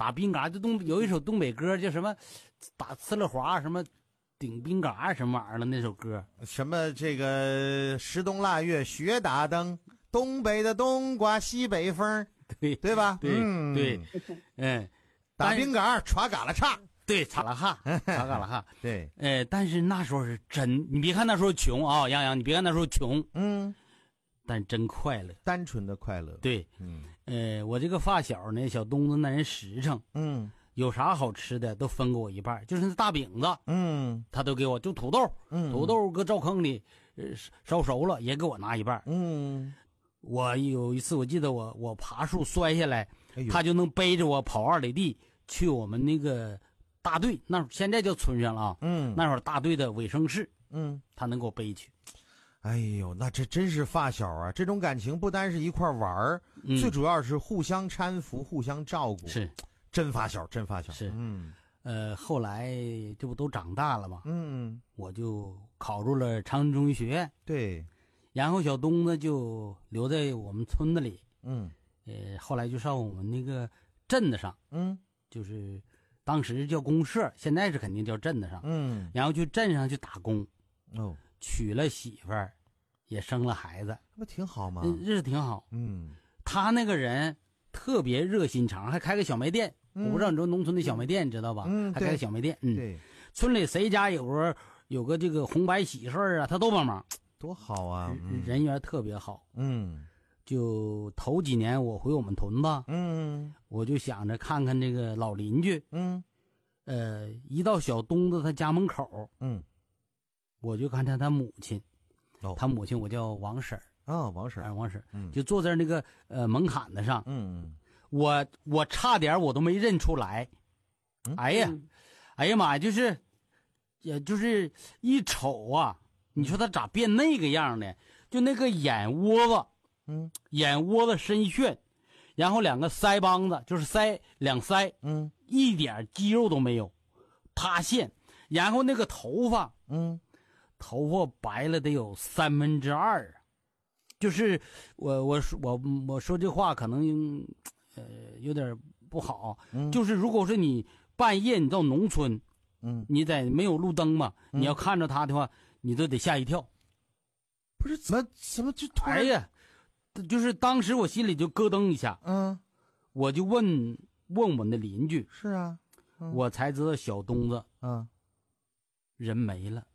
打冰嘎，就有一首东北歌叫什么打呲了滑什么顶冰嘎什么玩意儿的那首歌， 什么这个十冬腊月雪打灯，东北的冬刮西北风，对吧？ 对， 打冰嘎歘嘎啦嚓， 对，嚓啦哈，嚓嘎啦哈， 对， 但是那时候是真，你别看那时候穷啊，杨洋，你别看那时候穷，但真快乐， 单纯的快乐。 对，我这个发小呢，小东子那人实诚，有啥好吃的都分给我一半，就是那大饼子，他都给我，就土豆，土豆搁灶坑里烧熟了也给我拿一半，我有一次我记得我爬树摔下来，他就能背着我跑2里地去我们那个大队，那现在叫村上了啊，那会儿大队的卫生室，他能给我背去。 哎呦，那这真是发小啊！这种感情不单是一块玩儿，最主要是互相搀扶、互相照顾， 是真发小，真发小。 是，后来这不都长大了吗？我就考入了长春中医学院。 对， 然后小东子就留在我们村子里。后来就上我们那个镇子上。就是当时叫公社，现在是肯定叫镇子上。然后去镇上去打工。娶了媳妇儿，也生了孩子， 那不挺好吗？ 日子挺好。他那个人特别热心肠，还开个小卖店。我不知道你说农村的小卖店，你知道吧？还开个小卖店。 对， 村里谁家有个这个红白喜事啊，他都帮忙， 多好啊！ 人缘特别好。就头几年我回我们屯子，我就想着看看这个老邻居。一到小东子他家门口，我就看他母亲，他母亲我叫王婶儿王婶儿， 就坐在那个门槛子上，我差点我都没认出来，哎呀妈呀，也就是一瞅啊，你说他咋变那个样的？就那个眼窝子，眼窝子深陷，然后两个腮帮子就是两腮，一点肌肉都没有，塌陷，然后那个头发，头发白了得有2/3啊，就是我说这话可能有点不好，就是如果说你半夜你到农村，你在没有路灯嘛，你要看着他的话，你都得吓一跳。 不是怎么就突然？ 哎呀，就是当时我心里就咯噔一下，我就问我那邻居， 是啊， 我才知道小东子人没了。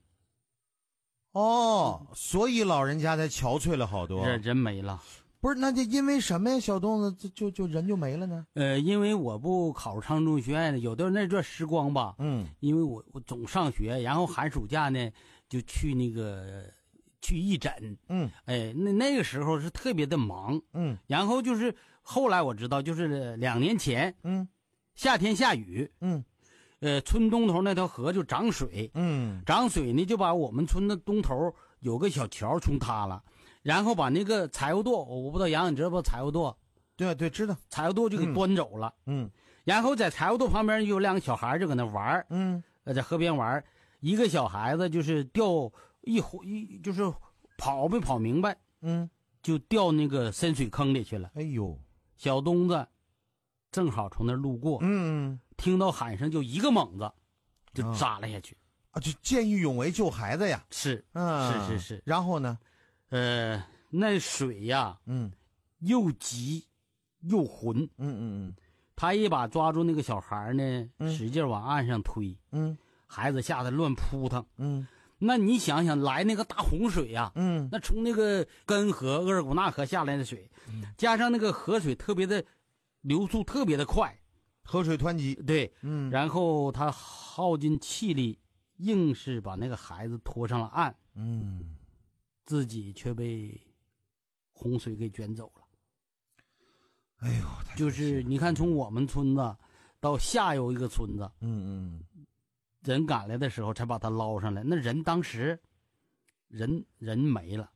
所以老人家才憔悴了好多。 人没了。 不是，那就因为什么呀？小东子就人就没了呢？ 因为我不考入长春中医学院的，有的那段时光吧，因为我总上学，然后寒暑假呢就去去义诊，那个时候是特别的忙，然后就是后来我知道，就是2年前，夏天下雨，村东头那条河就涨水，涨水呢就把我们村的东头有个小桥冲塌了，然后把那个柴油垛，我不知道杨你知道不？柴油垛， 对，知道， 柴油垛就给端走了，然后在柴油垛旁边有2个小孩就搁那玩，在河边玩，一个小孩子就是掉就是跑没跑明白，就掉那个深水坑里去了。 哎呦， 小东子正好从那儿路过，听到喊声就一个猛子就扎了下去， 就见义勇为救孩子呀。 是，是。 然后呢， 那水呀，又急又浑，他一把抓住那个小孩呢，使劲往岸上推，孩子吓得乱扑腾，那你想想来那个大洪水呀，那从那个根河额尔古纳河下来的水，加上那个河水特别的流速特别的快， 河水湍急， 对，然后他耗尽气力，硬是把那个孩子拖上了岸，自己却被洪水给卷走了。 哎呦， 就是你看，从我们村子到下游一个村子，人赶来的时候才把他捞上来，那人当时人没了，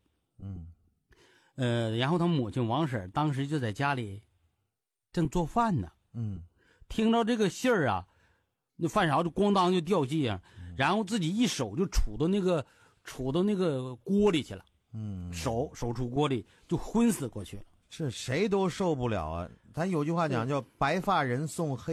然后他母亲王婶当时就在家里正做饭呢，听到这个信儿啊，那饭勺就咣当就掉地上，然后自己一手就杵到那个锅里去了，手杵锅里就昏死过去了。 是谁都受不了啊！咱有句话讲叫白发人送黑